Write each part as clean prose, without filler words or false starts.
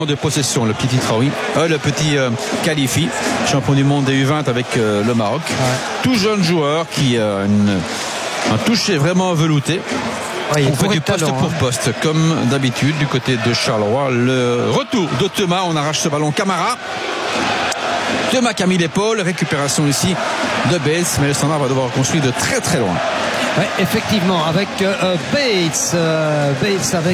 de possession, le petit Traoui, le petit Khalifi, champion du monde des U20 avec le Maroc. Tout jeune joueur qui a un toucher vraiment velouté. Ouais, on fait du poste pour poste, comme d'habitude du côté de Charleroi. Le retour de Thomas, on arrache ce ballon. Camara. Thomas qui a mis l'épaule, récupération ici de Bates, mais le Standard va devoir construire de très très loin. Oui, effectivement, avec Bates avec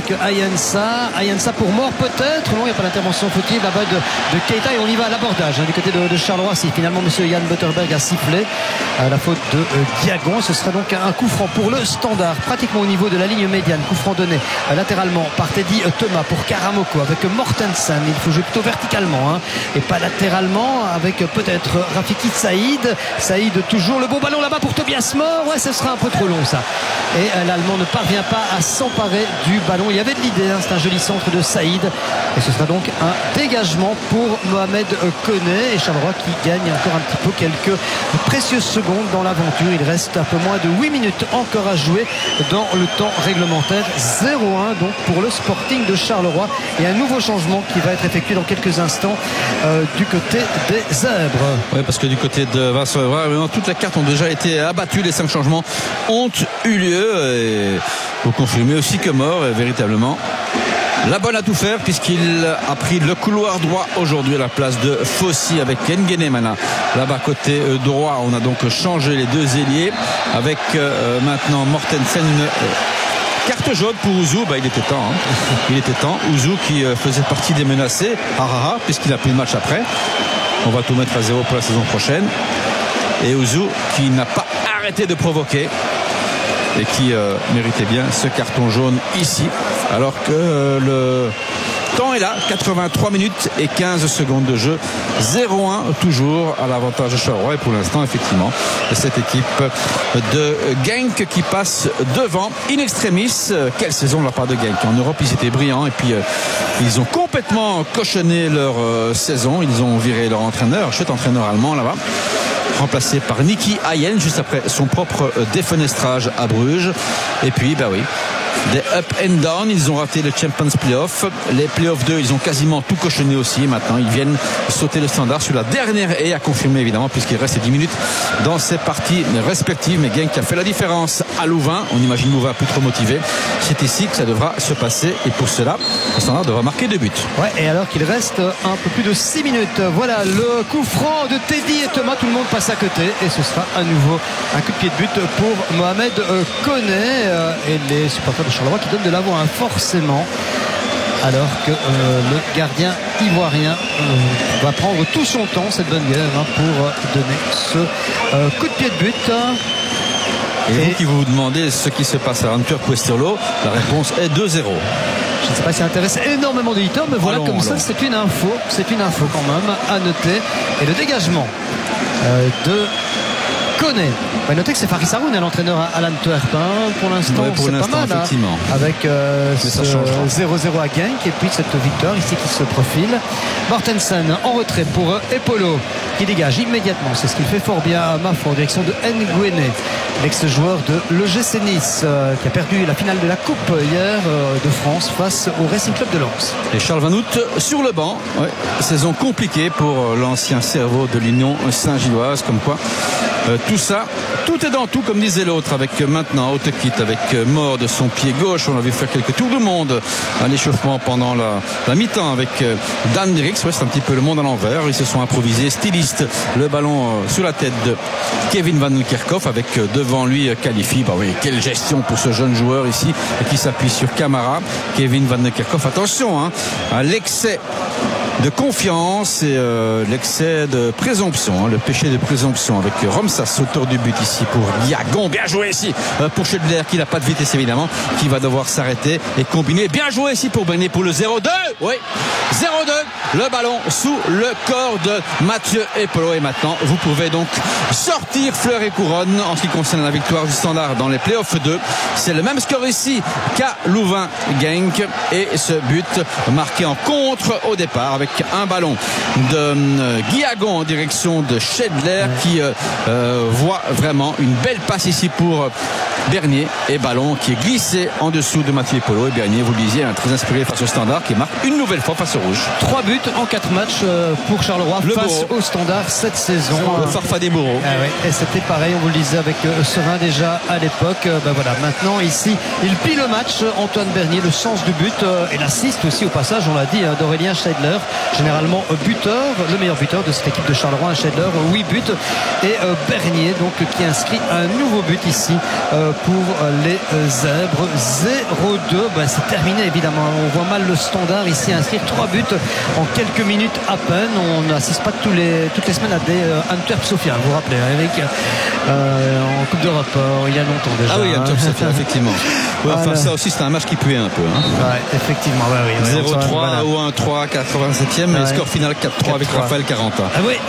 Ayensa pour mort peut-être. Non, il n'y a pas d'intervention fautive là-bas de Keita, et on y va à l'abordage du côté de Charleroi. Si finalement monsieur Yann Butterberg a sifflé la faute de Diagon, ce sera donc un coup franc pour le Standard, pratiquement au niveau de la ligne médiane. Coup franc donné latéralement par Teddy Thomas pour Karamoko avec Mortensen. Il faut jouer plutôt verticalement et pas latéralement, avec peut-être Rafiki Saïd toujours le beau ballon là-bas pour Tobias Moore. Ouais, ce sera un peu trop long ça, et l'Allemand ne parvient pas à s'emparer du ballon. Il y avait de l'idée, c'est un joli centre de Saïd, et ce sera donc un dégagement pour Mohamed Koné, et Charleroi qui gagne encore un petit peu, quelques précieuses secondes dans l'aventure. Il reste un peu moins de 8 minutes encore à jouer dans le temps réglementaire. 0-1 donc pour le Sporting de Charleroi, et un nouveau changement qui va être effectué dans quelques instants du côté des Zèbres. Oui, parce que du côté de Vincent Evra, toutes les cartes ont déjà été abattues. Les 5 changements ont eu lieu, et vous confirmez aussi que Mort est véritablement la bonne à tout faire, puisqu'il a pris le couloir droit aujourd'hui à la place de Fossi avec Nguene Mana. Là-bas côté droit, on a donc changé les deux ailiers avec maintenant Mortensen. Carte jaune pour Ouzou, il était temps. Il était temps. Ouzou qui faisait partie des menacés, Harara, puisqu'il a pris le match après. On va tout mettre à 0 pour la saison prochaine. Et Ouzou qui n'a pas arrêté de provoquer, et qui méritait bien ce carton jaune ici, alors que le temps est là. 83 minutes et 15 secondes de jeu, 0-1 toujours à l'avantage de Charleroi, et pour l'instant effectivement cette équipe de Genk qui passe devant in extremis. Quelle saison de la part de Genk. En Europe ils étaient brillants, et puis ils ont complètement cochonné leur saison. Ils ont viré leur entraîneur, chouette entraîneur allemand là-bas, remplacé par Niki Hayen juste après son propre défenestrage à Bruges. Et puis des up and down. Ils ont raté le Champions Playoff, les Playoffs 2 ils ont quasiment tout cochonné aussi. Maintenant ils viennent sauter le Standard sur la dernière haie, à confirmer évidemment, puisqu'il reste 10 minutes dans ces parties respectives. Mais Genk a fait la différence à Louvain. On imagine Louvain plus trop motivé. C'est ici que ça devra se passer, et pour cela le Standard devra marquer 2 buts. Ouais, et alors qu'il reste un peu plus de 6 minutes, voilà le coup franc de Teddy et Thomas. Tout le monde passe à côté, et ce sera à nouveau un coup de pied de but pour Mohamed Koné, et les supporters de Charleroi qui donne de l'avant forcément, alors que le gardien ivoirien va prendre tout son temps, cette bonne guerre, pour donner ce coup de pied de but. Et vous qui vous demandez ce qui se passe à Antwerp-Westerlo, la réponse est 2-0. Je ne sais pas si ça intéresse énormément d'éditeurs, mais voilà, comme ça, c'est une info quand même à noter. Et le dégagement de Koné. On va noter que c'est Faris Haroun, l'entraîneur à l'Antwerp. Pour l'instant, c'est pas mal. Avec ce 0-0 à Genk, et puis cette victoire ici qui se profile. Mortensen en retrait pour Epolo, qui dégage immédiatement. C'est ce qu'il fait fort bien à Mafra en direction de Nguene, l'ex-joueur de l'EGC Nice, qui a perdu la finale de la Coupe hier de France face au Racing Club de Lens. Et Charles Van Hout sur le banc. Saison compliquée pour l'ancien cerveau de l'Union Saint-Gilloise, comme quoi tout ça, tout est dans tout, comme disait l'autre, avec maintenant Autekit avec Mort de son pied gauche. On a vu faire quelques tours du monde à l'échauffement pendant la mi-temps avec Dan Dirks. C'est un petit peu le monde à l'envers. Ils se sont improvisés stylistes, le ballon sur la tête de Kevin Van Kerkhoff, avec devant lui Khalifi. Quelle gestion pour ce jeune joueur ici qui s'appuie sur Camara. Kevin Van Kerkhoff, attention à l'excès de confiance et l'excès de présomption, le péché de présomption, avec Romsas, auteur du but ici pour Diagon. Bien joué ici pour Schedler, qui n'a pas de vitesse évidemment, qui va devoir s'arrêter et combiner. Bien joué ici pour Brené pour le 0-2. Oui, 0-2, le ballon sous le corps de Mathieu Epolo. Et maintenant vous pouvez donc sortir fleur et couronne en ce qui concerne la victoire du Standard dans les Playoffs 2. C'est le même score ici qu'à Louvain-Genk, et ce but marqué en contre au départ, avec un ballon de Guillagon en direction de Schedler, qui voit vraiment une belle passe ici pour Bernier et ballon qui est glissé en dessous de Mathieu Polo. Et Bernier, vous le disiez, très inspiré face au Standard qui marque une nouvelle fois face au Rouge. 3 buts en 4 matchs pour Charleroi face au Standard cette saison. Le Farfa des Bourreaux. Ah ouais. Et c'était pareil, on vous le disait avec Serein déjà à l'époque. Voilà, maintenant ici, il plie le match. Antoine Bernier, le sens du but et l'assist aussi au passage, on l'a dit, d'Aurélien Scheidler, généralement buteur, le meilleur buteur de cette équipe de Charleroi, Scheidler, 8 buts. Et Bernier, donc, qui inscrit un nouveau but ici pour les Zèbres. 0-2, c'est terminé évidemment. On voit mal le Standard ici inscrire 3 buts en quelques minutes à peine. On n'assiste pas toutes les semaines à des Antwerp Sofia, vous vous rappelez, Eric, en Coupe d'Europe il y a longtemps déjà. Ah oui, Antwerp Sofia, effectivement. Ouais, enfin, ça aussi, c'était un match qui puait un peu. Ouais, effectivement. Ouais, 0-3 voilà. Ou 1-3, 87e, mais le score final 4-3 avec Raphaël Carentin. Ah oui,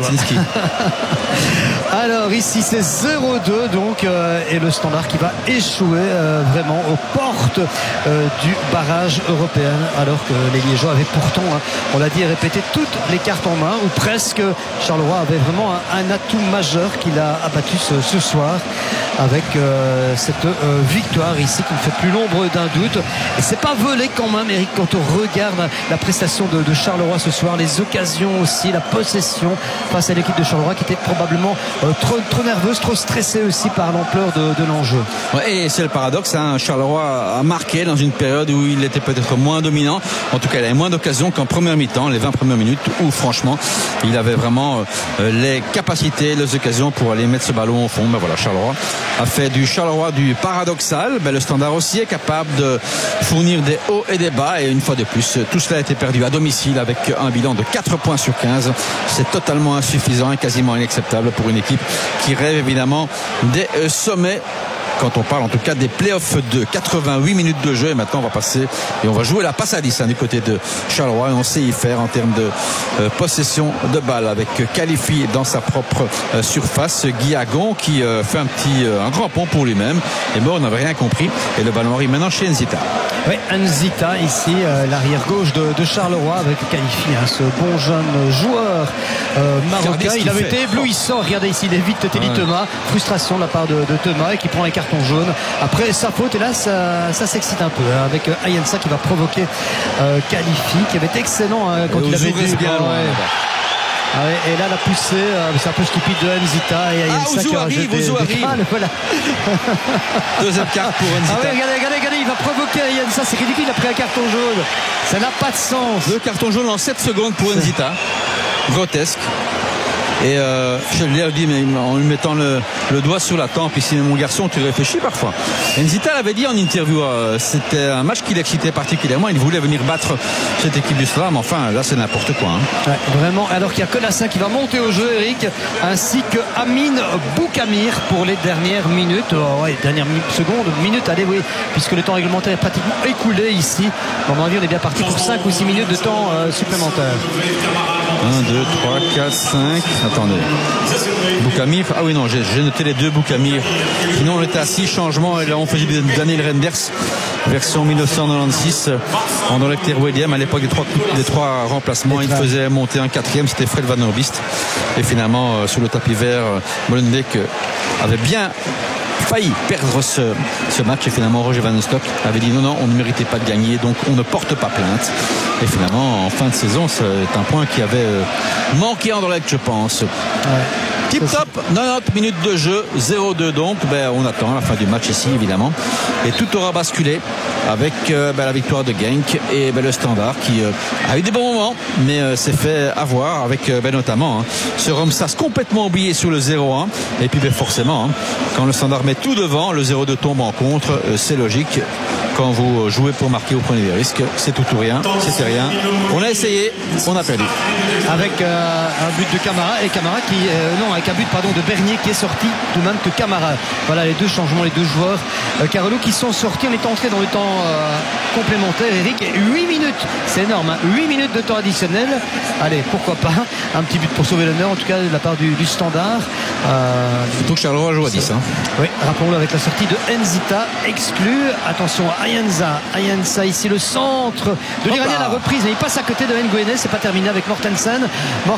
alors ici c'est 0-2 donc et le Standard qui va échouer vraiment aux portes du barrage européen, alors que les Liégeois avaient pourtant, on l'a dit et répété, toutes les cartes en main, ou presque. Charleroi avait vraiment un atout majeur qu'il a abattu ce soir avec cette victoire ici qui ne fait plus l'ombre d'un doute. Et c'est pas volé quand même, Eric, quand on regarde la prestation de Charleroi ce soir, les occasions aussi, la possession face à l'équipe de Charleroi qui était probablement trop nerveuse, trop stressée aussi par l'ampleur de l'enjeu. Ouais, et c'est le paradoxe, Charleroi a marqué dans une période où il était peut-être moins dominant. En tout cas, il avait moins d'occasions qu'en première mi-temps, les 20 premières minutes, où franchement il avait vraiment les capacités, les occasions pour aller mettre ce ballon au fond. Voilà, Charleroi a fait du Charleroi du paradoxal. Le Standard aussi est capable de fournir des hauts et des bas, et une fois de plus, tout cela a été perdu à domicile avec un bilan de 4 points sur 15. C'est totalement insuffisant et quasiment inacceptable pour une équipe qui rêve évidemment des sommets, quand on parle en tout cas des playoffs de 88 minutes de jeu. Et maintenant on va passer et on va jouer la passe à 10 du côté de Charleroi, et on sait y faire en termes de possession de balle avec Khalifi dans sa propre surface, Guillagon qui fait un grand pont pour lui-même, et on n'avait rien compris, et le ballon arrive maintenant chez Nzita. Oui, Nzita ici, l'arrière gauche de Charleroi avec Khalifi, ce bon jeune joueur marocain. Il avait été éblouissant. Regardez ici, il évite Teddy Thomas, frustration de la part de Thomas, et qui prend les cartons jaunes après sa faute. Et là ça s'excite un peu avec Ayensa qui va provoquer Khalifi, qui avait été excellent quand il avait dit bien loin. Et là la poussée, c'est un peu stupide de Nzita, et Ayensa qui a jeté voilà. Deuxième carte pour Nzita. Regardez, il va provoquer Ayensa, c'est ridicule, il a pris un carton jaune, ça n'a pas de sens. Le carton jaune en 7 secondes pour Nzita, grotesque. Et je l'ai dit, mais en lui mettant le doigt sur la tempe, ici, mon garçon, tu réfléchis parfois. Nzita l'avait dit en interview, c'était un match qui l'excitait particulièrement. Il voulait venir battre cette équipe du Slam. Enfin, là, c'est n'importe quoi. Ouais, vraiment. Alors qu'il y a Colassin qui va monter au jeu, Eric, ainsi que Amine Boukamir pour les dernières minutes. Dernières secondes, minutes, allez, oui, puisque le temps réglementaire est pratiquement écoulé ici. À mon avis, on est bien parti pour 5 ou 6 minutes de temps supplémentaire. 1, 2, 3, 4, 5. Attendez. Boukamir. Ah oui, non, j'ai noté les deux Boukamir. Sinon, on était à 6 changements, et là, on faisait Daniel Renders, version 1996. André William, à l'époque des trois remplacements, il faisait monter un 4e, c'était Fred Van Orbist. Et finalement, sous le tapis vert, Molenbeek avait bien failli perdre ce match, et finalement Roger Van Stock avait dit non, on ne méritait pas de gagner, donc on ne porte pas plainte. Et finalement en fin de saison, c'est un point qui avait manqué en Anderlecht, je pense. Tip top, 90 minutes de jeu, 0-2 donc. On attend la fin du match ici évidemment, et tout aura basculé avec la victoire de Genk et le Standard qui a eu des bons moments, mais s'est fait avoir avec notamment ce Romsas complètement oublié sur le 0-1, et puis forcément quand le Standard met tout devant, le 0-2 tombe en contre. C'est logique, quand vous jouez pour marquer, vous prenez des risques, c'est tout ou rien, c'était rien, on a essayé, on a perdu avec un but de Camara, et Camara qui avec un but de Bernier qui est sorti tout de même que Camara. Voilà les deux changements, les deux joueurs Carolo qui sont sortis. On est entré dans le temps complémentaire, Eric, 8 minutes, c'est énorme, 8 minutes de temps additionnel. Allez, pourquoi pas un petit but pour sauver l'honneur, en tout cas de la part du Standard. Surtout que Charleroi joue à 10 Oui, rappelons-le, avec la sortie de Nzita exclu. Attention à Ayensa ici le centre de l'Iranien, la reprise, et il passe à côté de Nguene. C'est pas terminé avec Mortensen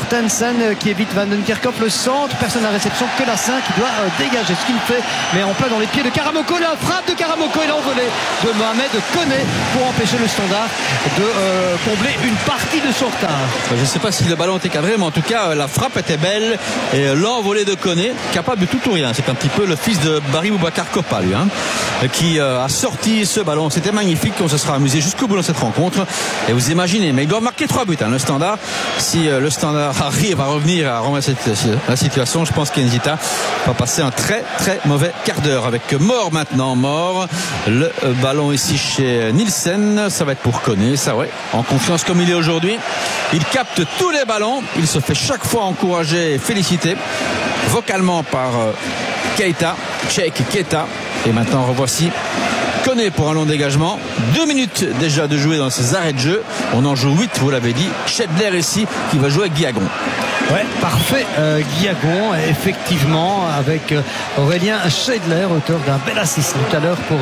qui évite Van den Kerkhoff, le centre, personne à réception, Colassin qui doit dégager ce qu'il fait, mais en plein dans les pieds de Karamoko. La frappe de Karamoko et l'envolée de Mohamed Koné pour empêcher le Standard de combler une partie de son retard. Je ne sais pas si le ballon était cadré, mais en tout cas la frappe était belle et l'envolée de Koné, capable de tout ou rien. C'est un petit peu le fils de Barry Boubacar Kopa, lui, qui a sorti ce ballon. C'était magnifique, on se sera amusé jusqu'au bout dans cette rencontre. Et vous imaginez, mais il doit marquer 3 buts, le Standard. Si le Standard arrive à revenir à remettre la situation, je pense qu'Enzita va passer un très très mauvais quart d'heure. Avec Mort maintenant, Mort, le ballon ici chez Nielsen, ça va être pour Koné, ça ouais, en confiance comme il est aujourd'hui. Il capte tous les ballons, il se fait chaque fois encourager et féliciter vocalement par Keita, Cheikh Keita. Et maintenant revoici Koné pour un long dégagement. 2 minutes déjà de jouer dans ces arrêts de jeu. On en joue 8, vous l'avez dit. Shedler ici qui va jouer avec Guillagon. Ouais, parfait. Guillagon, effectivement, avec Aurélien Shedler, auteur d'un bel assist tout à l'heure pour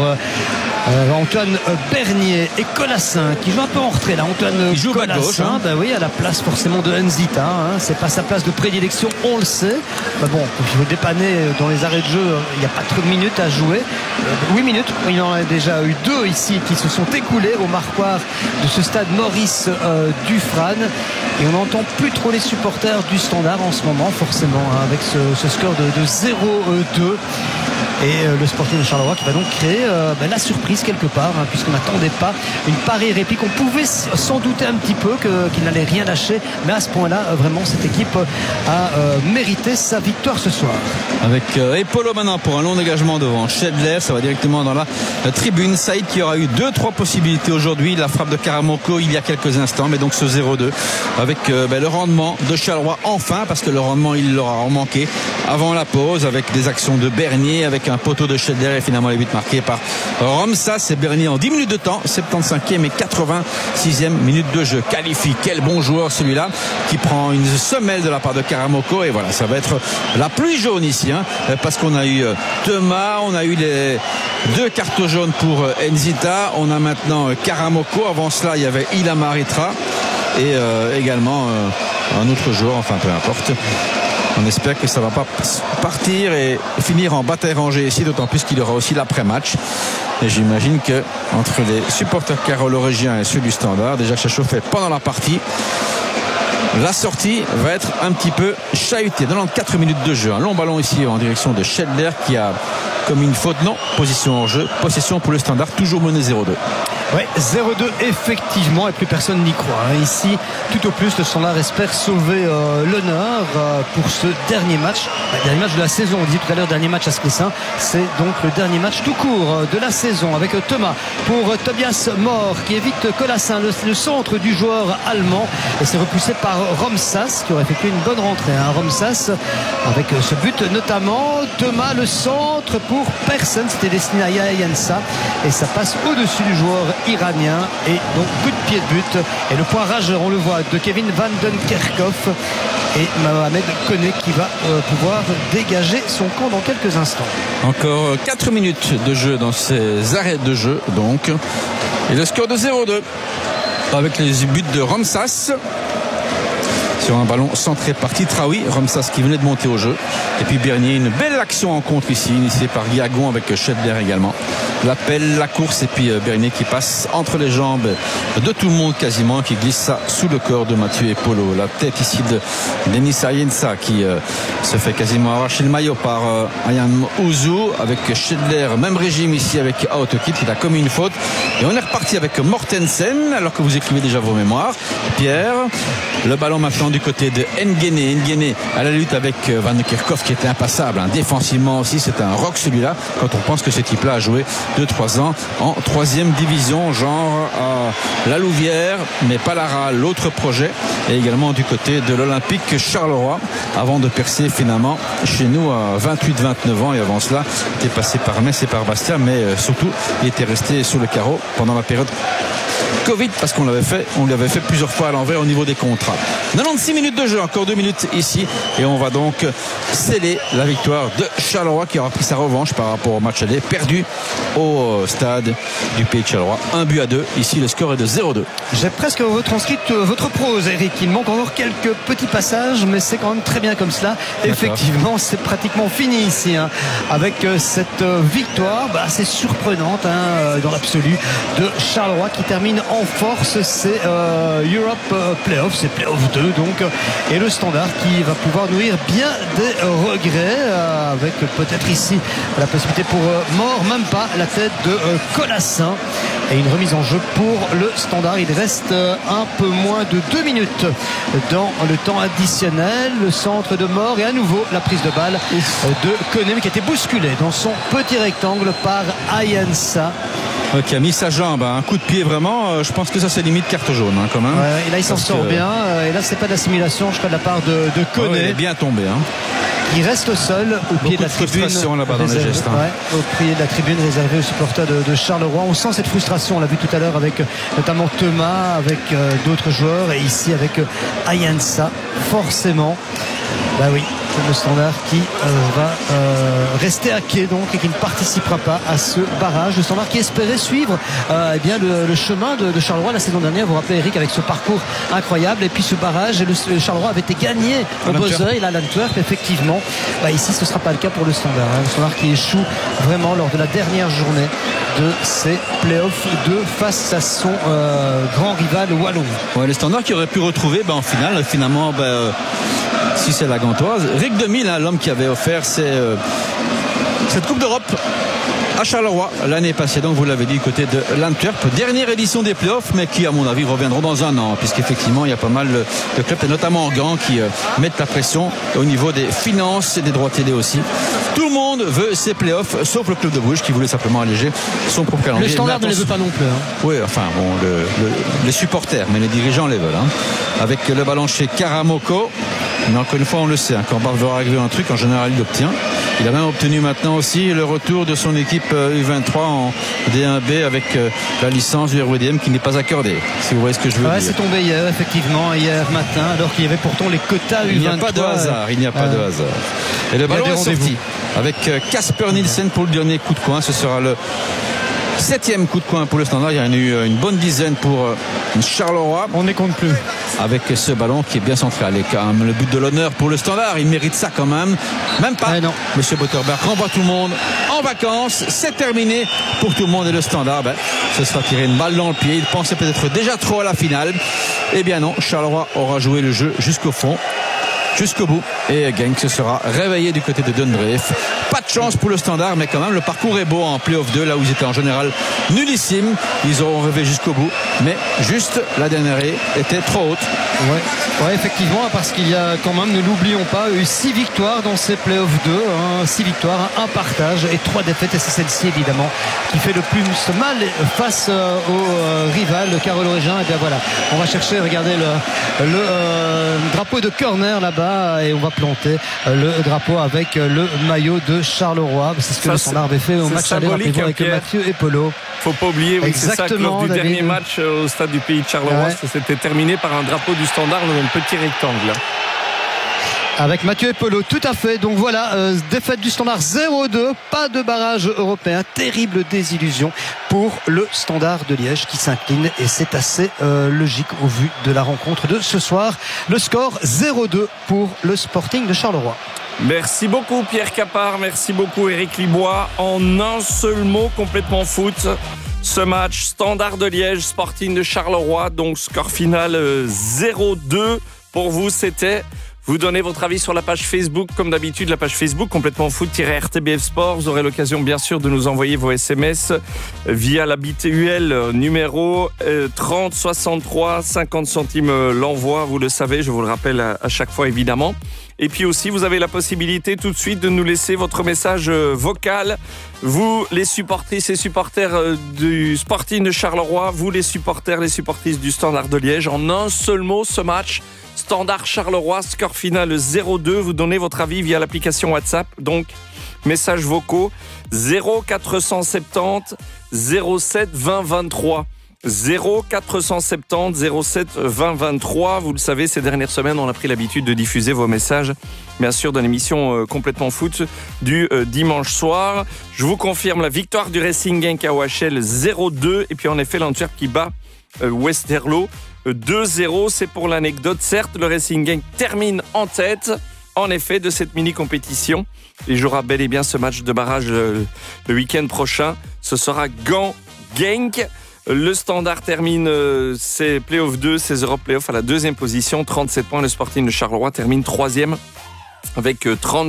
Antoine Bernier et Colassin qui joue un peu en retrait là. Antoine il joue Colassin, gauche, bah oui, à la place forcément de Nzita. C'est pas sa place de prédilection, on le sait. Bah bon, il faut dépanner dans les arrêts de jeu. Il n'y a pas trop de minutes à jouer. 8 minutes. Il en a déjà eu 2 ici qui se sont écoulés au marquoir de ce stade Maurice Dufrane. Et on n'entend plus trop les supporters du Standard en ce moment, forcément, avec ce score de 0-2. Et le Sporting de Charleroi qui va donc créer la surprise quelque part, puisqu'on n'attendait pas une pareille réplique. On pouvait s'en douter un petit peu qu'il n'allait rien lâcher, mais à ce point-là, vraiment, cette équipe a mérité sa victoire ce soir. Avec Epolo maintenant pour un long dégagement devant Shedler, ça va directement dans la tribune. Saïd qui aura eu 2-3 possibilités aujourd'hui. La frappe de Karamoko il y a quelques instants, mais donc ce 0-2 avec le rendement de Charleroi enfin, parce que le rendement il l'aura manqué avant la pause, avec des actions de Bernier, avec un poteau de Shedler et finalement les buts marqués par Romsas et Bernier en 10 minutes de temps, 75e et 86e minute de jeu. Qualifie, quel bon joueur celui-là, qui prend une semelle de la part de Karamoko. Et voilà, ça va être la pluie jaune ici, parce qu'on a eu Thomas, on a eu les 2 cartes jaunes pour Nzita, on a maintenant Karamoko. Avant cela il y avait Ilama Ritra et également un autre joueur, enfin peu importe. On espère que ça ne va pas partir et finir en bataille rangée ici, d'autant plus qu'il y aura aussi l'après-match. Et j'imagine que entre les supporters carolorégiens et ceux du Standard, déjà que ça chauffait pendant la partie, la sortie va être un petit peu chahutée. 94 minutes de jeu. Un long ballon ici en direction de Shedler qui a commis une faute. Non, position en jeu. Possession pour le Standard, toujours mené 0-2. Ouais, 0-2 effectivement, et plus personne n'y croit. Ici, tout au plus, le Standard espère sauver l'honneur pour ce dernier match. Le dernier match de la saison, on disait tout à l'heure, dernier match à Sclessin. C'est donc le dernier match tout court de la saison, avec Thomas pour Tobias Mort qui évite Colassin, le centre du joueur allemand, et c'est repoussé par Romsas qui aurait effectué une bonne rentrée. Romsas avec ce but notamment. Thomas, le centre pour personne, c'était destiné à Ayensa et ça passe au-dessus du joueur iranien, et donc coup de pied de but, et le point rageur, on le voit, de Kevin Van den Kerkhoff, et Mohamed Koné qui va pouvoir dégager son camp dans quelques instants. Encore 4 minutes de jeu dans ces arrêts de jeu donc, et le score de 0-2 avec les buts de Romsas sur un ballon centré par Titraoui. Romsas qui venait de monter au jeu, et puis Bernier, une belle action en contre ici, initiée par Guillagon avec Shedler également. L'appel, la course, et puis Bernier qui passe entre les jambes de tout le monde quasiment, qui glisse ça sous le corps de Mathieu Epolo. La tête ici de Denis Ayensa qui se fait quasiment arracher le maillot par Ayam Ouzou, avec Shedler, même régime ici avec Aotokit qui a commis une faute. Et on est reparti avec Mortensen, alors que vous écrivez déjà vos mémoires. Pierre, le ballon maintenant du côté de Nguene. Nguene à la lutte avec Van den Kerkhoff qui était impassable. Défensivement aussi, c'est un rock celui-là, quand on pense que ce type-là a joué 2-3 ans en 3e division, genre à la Louvière, mais Palara, l'autre projet, et également du côté de l'Olympique Charleroi, avant de percer finalement chez nous à 28-29 ans, et avant cela il était passé par Metz et par Bastia, mais surtout il était resté sur le carreau pendant la période Covid parce qu'on l'avait fait plusieurs fois à l'envers au niveau des contrats. 96 minutes de jeu, encore 2 minutes ici et on va donc sceller la victoire de Charleroi qui aura pris sa revanche par rapport au match aller perdu au stade du Pays de Charleroi. 1-2. Ici le score est de 0-2. J'ai presque retranscrit votre prose, Eric. Il manque encore quelques petits passages, mais c'est quand même très bien comme cela. Effectivement, c'est pratiquement fini ici avec cette victoire assez surprenante dans l'absolu de Charleroi qui termine en force. C'est Europe Playoff, c'est Playoff 2 donc, et le Standard qui va pouvoir nourrir bien des regrets avec peut-être ici la possibilité pour Mort, même pas la tête de Colassin et une remise en jeu pour le Standard. Il reste un peu moins de 2 minutes dans le temps additionnel. Le centre de Mort et à nouveau la prise de balle de Koné qui a été bousculé dans son petit rectangle par Ayensa. Qui a mis sa jambe, un coup de pied vraiment, je pense que ça c'est limite carte jaune quand même. Et là il s'en sort bien, et là c'est pas d'assimilation je crois de la part de Koné. Il est bien tombé. Il reste au sol au pied de la tribune là-bas dans les gestes, au pied de la tribune réservée aux supporters de Charleroi. On sent cette frustration, on l'a vu tout à l'heure avec notamment Thomas, avec d'autres joueurs et ici avec Ayensa forcément. Oui, c'est le Standard qui va rester à quai donc et qui ne participera pas à ce barrage. Le Standard qui espérait suivre le chemin de Charleroi la saison dernière. Vous vous rappelez Eric avec ce parcours incroyable et puis ce barrage et le Charleroi avait été gagné au Boseuil à l'Antwerp effectivement. Ici ce ne sera pas le cas pour le Standard. Le Standard qui échoue vraiment lors de la dernière journée de ces playoffs 2 face à son grand rival wallon. Le Standard qui aurait pu retrouver en finale finalement si c'est la Gantoise, Rick Demille, l'homme qui avait offert cette Coupe d'Europe à Charleroi l'année passée, donc vous l'avez dit, côté de l'Antwerp. Dernière édition des playoffs, mais qui à mon avis reviendront dans un an, puisqu'effectivement il y a pas mal de clubs, et notamment en Gand, qui mettent la pression au niveau des finances et des droits télé aussi. Tout le monde veut ces playoffs, sauf le club de Bruges qui voulait simplement alléger son propre calendrier. Le Standard ne les veut pas non plus. Oui, enfin bon, les supporters, mais les dirigeants les veulent. Avec le ballon chez Karamoko. Mais encore une fois, on le sait, quand Barbe veut arriver un truc, en général, il l'obtient. Il a même obtenu maintenant aussi le retour de son équipe U23 en D1B avec la licence du RWDM qui n'est pas accordée, si vous voyez ce que je veux dire. C'est tombé hier, effectivement, hier matin, alors qu'il y avait pourtant les quotas U23. Il n'y a pas de hasard, il n'y a pas de hasard. Et le ballon est sorti avec Casper Nielsen pour le dernier coup de coin. Ce sera le 7e coup de coin pour le Standard. Il y en a eu une bonne dizaine pour Charleroi. On ne compte plus. Avec ce ballon qui est bien centré. Allez, quand même, le but de l'honneur pour le Standard. Il mérite ça quand même. Même pas. Non. Monsieur Botterberg renvoie tout le monde en vacances. C'est terminé pour tout le monde. Et le Standard, ce sera tiré une balle dans le pied. Il pensait peut-être déjà trop à la finale. Eh bien non, Charleroi aura joué le jeu jusqu'au fond, jusqu'au bout, et Genk se sera réveillé du côté de Dundreef. Pas de chance pour le Standard, mais quand même le parcours est beau en Playoff 2, là où ils étaient en général nullissimes. Ils auront rêvé jusqu'au bout, mais juste la dernière était trop haute. Ouais, effectivement, parce qu'il y a quand même, ne l'oublions pas, eu 6 victoires dans ces Playoff 2, 6 victoires, un partage et 3 défaites, et c'est celle-ci évidemment qui fait le plus mal face au rival Carolo-Régin. Et bien voilà, on va chercher, regardez le drapeau de corner là-bas, et on va planter le drapeau avec le maillot de Charleroi. C'est ce que le Standard avait fait au match aller, rappelez-vous, avec Mathieu et Polo. Faut pas oublier, c'est ça, que lors du dernier match au stade du Pays de Charleroi, ça s'était terminé par un drapeau du Standard dans un petit rectangle. Avec Mathieu et Polo, tout à fait. Donc voilà, défaite du Standard 0-2, pas de barrage européen, terrible désillusion pour le Standard de Liège qui s'incline, et c'est assez logique au vu de la rencontre de ce soir. Le score 0-2 pour le Sporting de Charleroi. Merci beaucoup Pierre Capard, merci beaucoup Eric Libois. En un seul mot, complètement foot, ce match Standard de Liège, Sporting de Charleroi, donc score final 0-2. Pour vous, c'était... Vous donnez votre avis sur la page Facebook, comme d'habitude, la page Facebook complètement foot-RTBF Sport. Vous aurez l'occasion, bien sûr, de nous envoyer vos SMS via la BTUL numéro 30 63 50 centimes l'envoi. Vous le savez, je vous le rappelle à chaque fois, évidemment. Et puis aussi, vous avez la possibilité tout de suite de nous laisser votre message vocal. Vous, les supportrices et supporters du Sporting de Charleroi, vous, les supportrices du Standard de Liège. En un seul mot, ce match... Standard Charleroi, score final 0-2. Vous donnez votre avis via l'application WhatsApp. Donc, messages vocaux 0470 07 20 23. 0470 07 20 23. Vous le savez, ces dernières semaines, on a pris l'habitude de diffuser vos messages, bien sûr, dans l'émission Complètement Foot du dimanche soir. Je vous confirme la victoire du Racing Genk à OHL 0-2. Et puis, en effet, l'Antwerp qui bat Westerlo 2-0. C'est pour l'anecdote. Certes, le Racing Genk termine en tête, en effet, de cette mini-compétition. Et jouera bel et bien ce match de barrage le week-end prochain. Ce sera Genk. Le Standard termine ses Playoffs 2, ses Europe Playoffs à la deuxième position, 37 points. Le Sporting de Charleroi termine troisième avec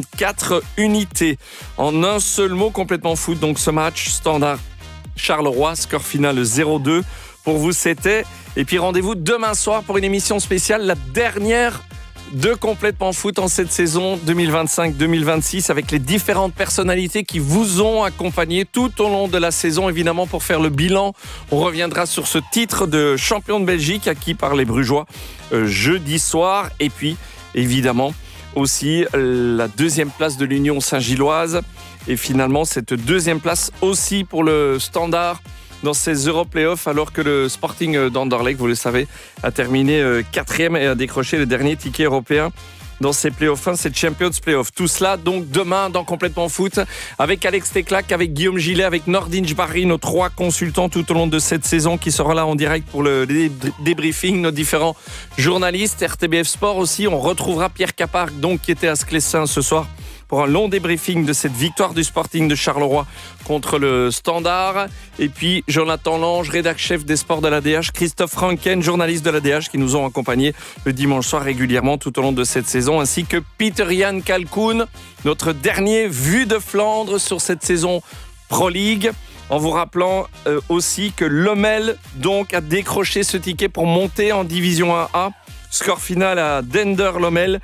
34 unités. En un seul mot, Complètement Foot, donc ce match Standard Charleroi, score final 0-2. Pour vous, c'était. Et puis rendez-vous demain soir pour une émission spéciale, la dernière de Complètement Foot en cette saison 2025-2026, avec les différentes personnalités qui vous ont accompagné tout au long de la saison. Évidemment, pour faire le bilan, on reviendra sur ce titre de champion de Belgique acquis par les Brugeois jeudi soir. Et puis, évidemment, aussi la deuxième place de l'Union Saint-Gilloise. Et finalement, cette deuxième place aussi pour le Standard dans ces Euro Playoffs, alors que le Sporting d'Anderlecht, vous le savez, a terminé 4e et a décroché le dernier ticket européen dans ces Playoffs 1, ces Champions Playoffs. Tout cela donc demain dans Complètement Foot, avec Alex Teclac, avec Guillaume Gillet, avec Nordin Jbari, nos 3 consultants tout au long de cette saison qui seront là en direct pour le débriefing, nos différents journalistes, RTBF Sport aussi. On retrouvera Pierre Capard, donc, qui était à Sclessin ce soir pour un long débriefing de cette victoire du Sporting de Charleroi contre le Standard. Et puis Jonathan Lange, rédac-chef des sports de l'ADH, Christophe Franken, journaliste de l'ADH, qui nous ont accompagnés le dimanche soir régulièrement tout au long de cette saison, ainsi que Peter-Jan Kalkoun, notre dernier vu de Flandre sur cette saison Pro League. En vous rappelant aussi que Lommel donc a décroché ce ticket pour monter en Division 1A. Score final à Dender-Lommel,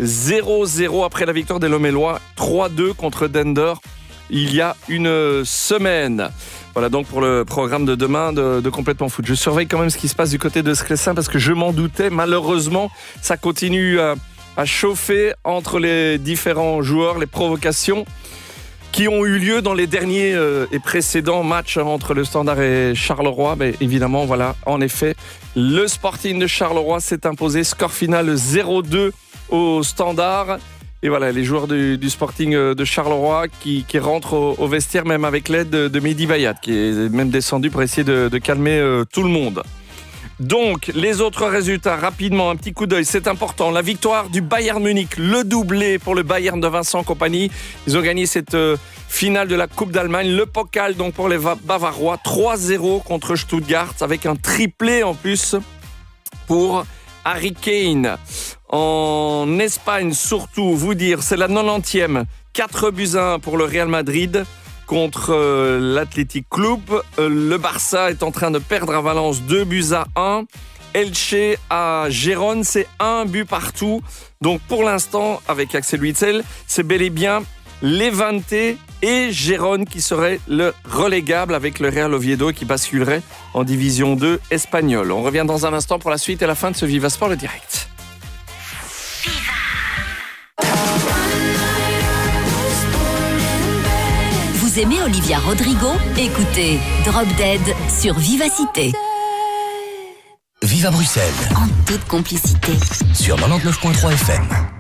0-0 après la victoire des Lommellois, 3-2 contre Dender il y a une semaine. Voilà donc pour le programme de demain de Complètement Foot. Je surveille quand même ce qui se passe du côté de Sclessin parce que je m'en doutais. Malheureusement, ça continue à chauffer entre les différents joueurs, les provocations qui ont eu lieu dans les derniers et précédents matchs entre le Standard et Charleroi. Mais évidemment, voilà, en effet, le Sporting de Charleroi s'est imposé. Score final 0-2 au Standard. Et voilà, les joueurs du Sporting de Charleroi qui rentrent au vestiaire, même avec l'aide de Mehdi Bayat, qui est même descendu pour essayer de calmer tout le monde. Donc, les autres résultats, rapidement, un petit coup d'œil, c'est important. La victoire du Bayern Munich, le doublé pour le Bayern de Vincent Kompany. Ils ont gagné cette finale de la Coupe d'Allemagne. Le Pokal, donc, pour les Bavarois, 3-0 contre Stuttgart, avec un triplé en plus pour Harry Kane. En Espagne, surtout, vous dire, c'est la 90e, 4-1 pour le Real Madrid contre l'Athletic Club. Le Barça est en train de perdre à Valence 2-1. Elche à Gérone, c'est 1 but partout. Donc pour l'instant, avec Axel Witsel, c'est bel et bien Levante et Gérone qui seraient le relégable, avec le Real Oviedo qui basculerait en Division 2 espagnole. On revient dans un instant pour la suite et la fin de ce Viva Sport, le direct. Vous aimez Olivia Rodrigo? Écoutez Drop Dead sur Vivacité. Viva Bruxelles. En toute complicité. Sur 99.3 FM.